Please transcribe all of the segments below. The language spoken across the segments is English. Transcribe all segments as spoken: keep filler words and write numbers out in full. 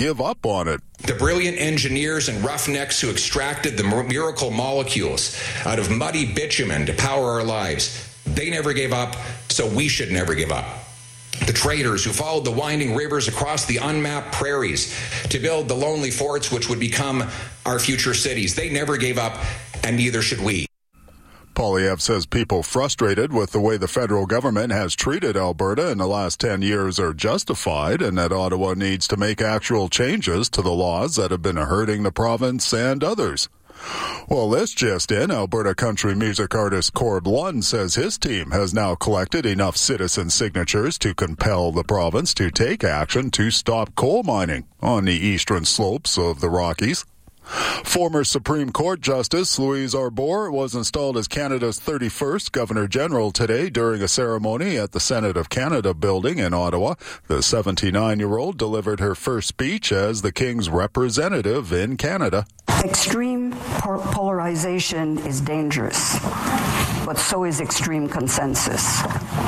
give up on it. The brilliant engineers and roughnecks who extracted the miracle molecules out of muddy bitumen to power our lives, they never gave up, so we should never give up. The traders who followed the winding rivers across the unmapped prairies to build the lonely forts which would become our future cities, they never gave up, and neither should we. Poilievre says people frustrated with the way the federal government has treated Alberta in the last ten years are justified, and that Ottawa needs to make actual changes to the laws that have been hurting the province and others. Well, this just in, Alberta country music artist Corb Lund says his team has now collected enough citizen signatures to compel the province to take action to stop coal mining on the eastern slopes of the Rockies. Former Supreme Court Justice Louise Arbour was installed as Canada's thirty-first Governor-General today during a ceremony at the Senate of Canada building in Ottawa. The seventy-nine-year-old delivered her first speech as the King's representative in Canada. Extreme polarization is dangerous, but so is extreme consensus.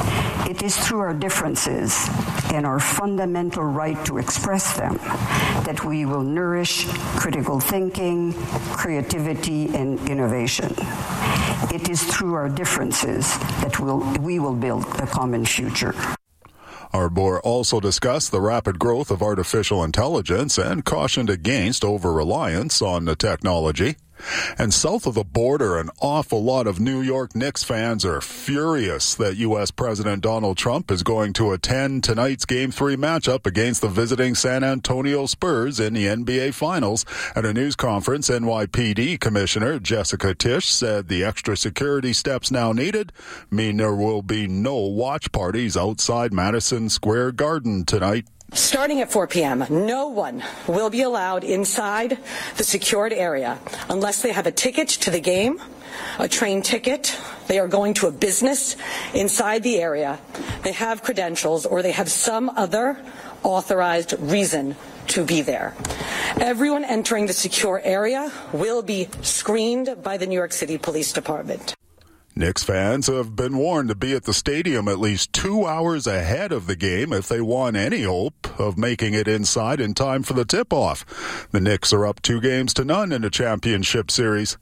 It is through our differences and our fundamental right to express them that we will nourish critical thinking, creativity, and innovation. It is through our differences that we'll, we will build a common future. Arbour also discussed the rapid growth of artificial intelligence and cautioned against over-reliance on the technology. And south of the border, an awful lot of New York Knicks fans are furious that U S President Donald Trump is going to attend tonight's Game three matchup against the visiting San Antonio Spurs in the N B A Finals. At a news conference, N Y P D Commissioner Jessica Tisch said the extra security steps now needed mean there will be no watch parties outside Madison Square Garden tonight. Starting at four p.m., no one will be allowed inside the secured area unless they have a ticket to the game, a train ticket, they are going to a business inside the area, they have credentials, or they have some other authorized reason to be there. Everyone entering the secure area will be screened by the New York City Police Department. Knicks fans have been warned to be at the stadium at least two hours ahead of the game if they want any hope of making it inside in time for the tip-off. The Knicks are up two games to none in the championship series.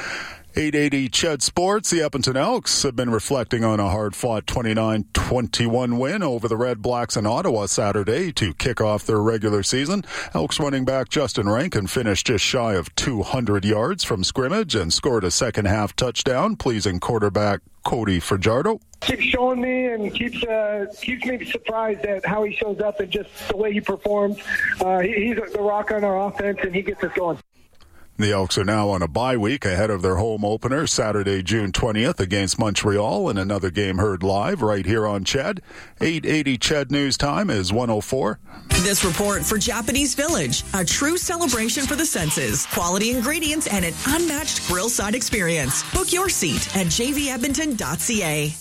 eight eighty C H E D Sports, the Edmonton Elks have been reflecting on a hard-fought twenty-nine twenty-one win over the Red Blacks in Ottawa Saturday to kick off their regular season. Elks running back Justin Rankin finished just shy of two hundred yards from scrimmage and scored a second-half touchdown, pleasing quarterback Cody Fajardo. Keeps showing me and keeps uh, keeps me surprised at how he shows up and just the way he performs. Uh, he, he's the rock on our offense, and he gets us going. The Elks are now on a bye week ahead of their home opener Saturday, June twentieth against Montreal, and another game heard live right here on C H E D. eight eighty C H E D News Time is one oh four. This report for Japanese Village, a true celebration for the senses, quality ingredients, and an unmatched grill-side experience. Book your seat at j v edmonton dot c a.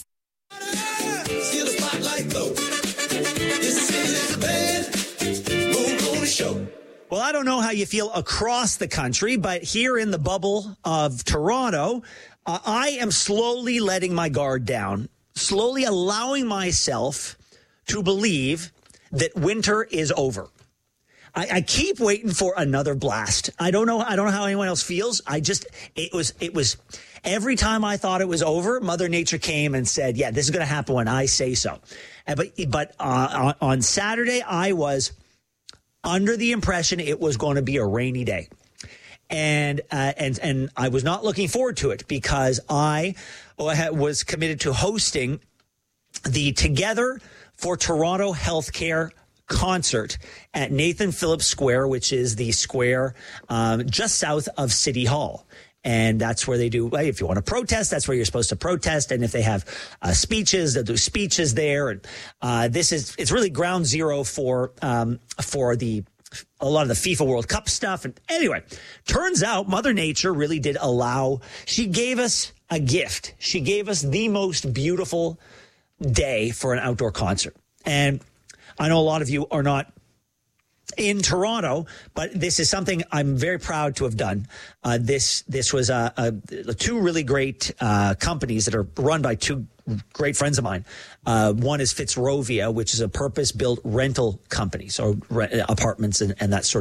Well, I don't know how you feel across the country, but here in the bubble of Toronto, uh, I am slowly letting my guard down, slowly allowing myself to believe that winter is over. I, I keep waiting for another blast. I don't know. I don't know how anyone else feels. I just, it was, it was every time I thought it was over, Mother Nature came and said, yeah, this is going to happen when I say so. And, but, but uh, on Saturday, I was under the impression it was going to be a rainy day. And, uh, and, and I was not looking forward to it because I was committed to hosting the Together for Toronto Healthcare concert at Nathan Phillips Square, which is the square um, just south of City Hall. And that's where they do, if you want to protest, that's where you're supposed to protest. And if they have uh, speeches, they'll do speeches there. And uh, this is, it's really ground zero for, um, for the, a lot of the FIFA World Cup stuff. And anyway, turns out Mother Nature really did allow, she gave us a gift. She gave us the most beautiful day for an outdoor concert. And I know a lot of you are not in Toronto, but this is something I'm very proud to have done. Uh, this this was a, a, two really great uh, companies that are run by two great friends of mine. Uh, one is Fitzrovia, which is a purpose-built rental company, so rent, apartments and, and that sort of